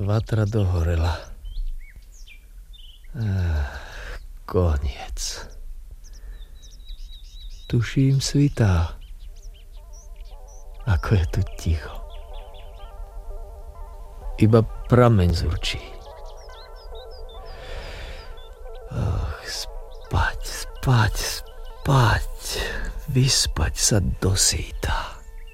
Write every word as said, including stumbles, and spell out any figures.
Vatra dohorela. Ach, koniec. Tuším, svitá. Ako je tu ticho. Iba prameň zurčí. Och, spať, spať, spať. Vyspať sa dosýta.